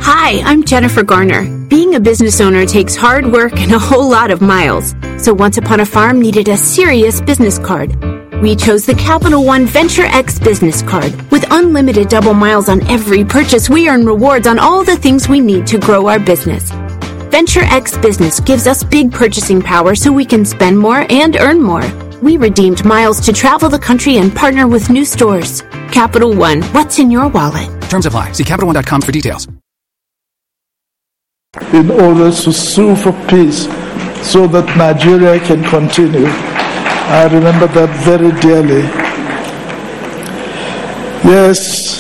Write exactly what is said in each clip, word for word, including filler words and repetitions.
Hi, I'm Jennifer Garner. Being a business owner takes hard work and a whole lot of miles. So Once Upon a Farm needed a serious business card. We chose the Capital One Venture X business card. With unlimited double miles on every purchase, we earn rewards on all the things we need to grow our business. Venture X Business gives us big purchasing power so we can spend more and earn more. We redeemed miles to travel the country and partner with new stores. Capital One, what's in your wallet? Terms apply. See Capital One dot com for details. In order to sue for peace so that Nigeria can continue. I remember that very dearly. Yes,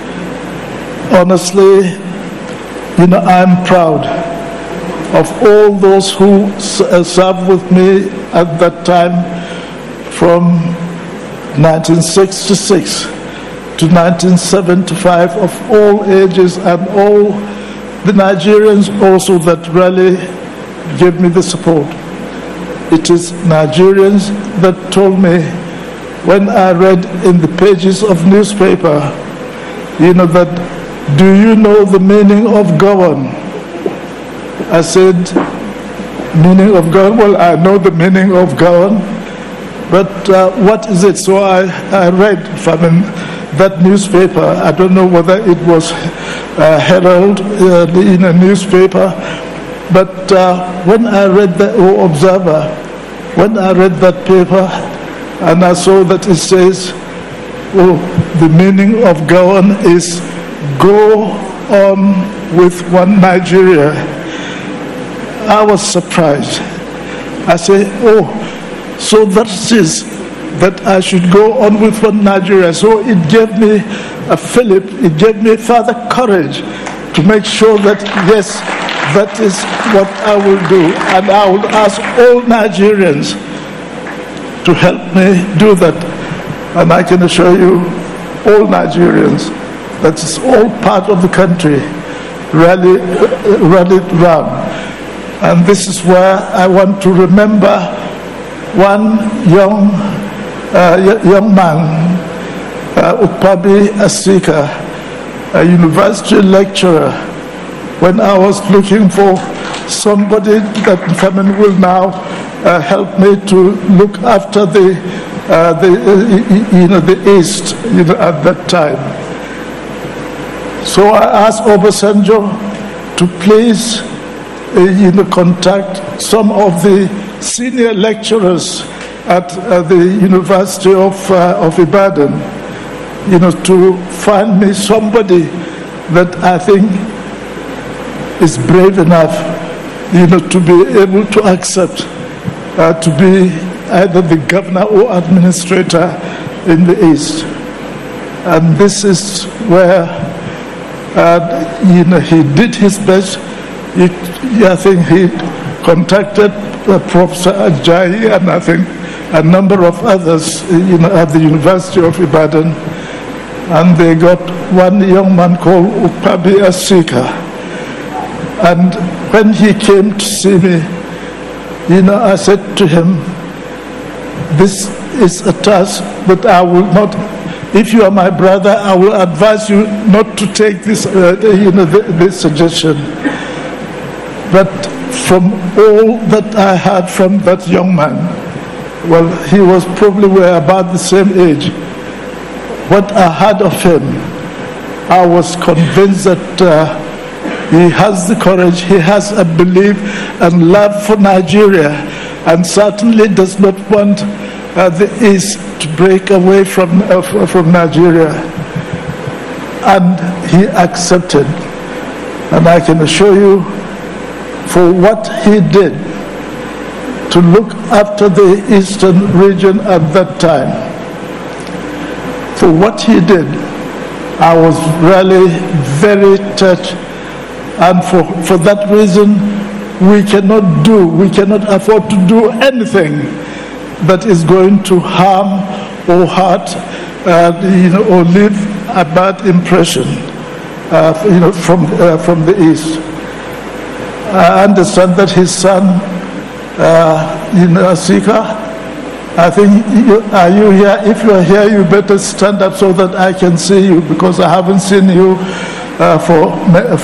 honestly, you know, I'm proud of all those who served with me at that time from nineteen sixty-six to nineteen seventy-five, of all ages and all the Nigerians also that really gave me the support. It is Nigerians that told me when I read in the pages of newspaper, you know, that, do you know the meaning of govern? I said, meaning of govern? Well, I know the meaning of govern, but uh, what is it? So I, I read from that newspaper. I don't know whether it was uh, Herald uh, in a newspaper, but uh, when I read the or Observer, when I read that paper and I saw that it says, oh, the meaning of govern is go on with one Nigeria, I was surprised. I said, oh, so that is that I should go on with one Nigeria. So it gave me a fillip, it gave me further courage to make sure that, yes, that is what I will do. And I will ask all Nigerians to help me do that. And I can assure you, all Nigerians, that is all part of the country, rally, rallied round. And this is where I want to remember one young uh, young man, uh, Ukpabi Asika, a university lecturer. When I was looking for somebody that Famin will now uh, help me to look after the uh, the uh, you know the East, you know, at that time. So I asked Obasanjo to please uh, you know contact some of the senior lecturers at uh, the University of uh, of Ibadan, you know, to find me somebody that I think is brave enough, you know, to be able to accept uh, to be either the governor or administrator in the East. And this is where uh, you know he did his best. He, I think he contacted uh, Professor Ajayi and I think a number of others, you know, at the University of Ibadan, and they got one young man called Ukpabi Asika. And when he came to see me, you know, I said to him, this is a task that I will not, if you are my brother, I will advise you not to take this, uh, you know, this suggestion. But from all that I heard from that young man, well, he was probably were about the same age. What I heard of him, I was convinced that uh, he has the courage, he has a belief and love for Nigeria, and certainly does not want uh, the East to break away from, uh, from Nigeria. And he accepted. And I can assure you, for what he did to look after the Eastern region at that time, for what he did, I was really very touched. And for, for that reason, we cannot do, we cannot afford to do anything that is going to harm or hurt, uh, you know, or leave a bad impression, uh, you know, from uh, from the East. I understand that his son, uh, you know, Asika, I think, you, are you here? If you are here, you better stand up so that I can see you, because I haven't seen you uh, for.